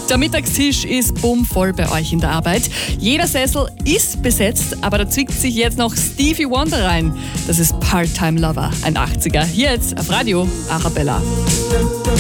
Der Mittagstisch ist bummvoll bei euch in der Arbeit. Jeder Sessel ist besetzt, aber da zwickt sich jetzt noch Stevie Wonder rein. Das ist Part-Time Lover, ein 80er. Hier jetzt auf Radio Arabella.